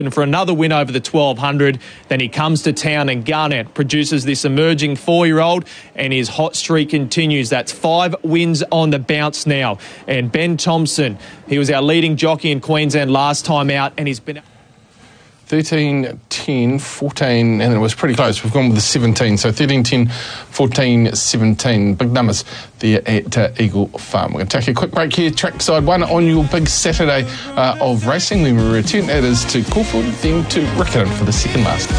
for another win over the 1200. Then he comes to town and Garnett produces this emerging 4-year-old and his hot streak continues. That's 5 wins on the bounce now. And Ben Thompson, he was our leading jockey in Queensland last time out and he's been 13, 10, 14, and it was pretty close. We've gone with the 17, so 13, 10, 14, 17. Big numbers there at Eagle Farm. We're going to take a quick break here. Trackside 1 on your big Saturday of racing. When we return, that is to Caulfield, then to Riccarton for the second last.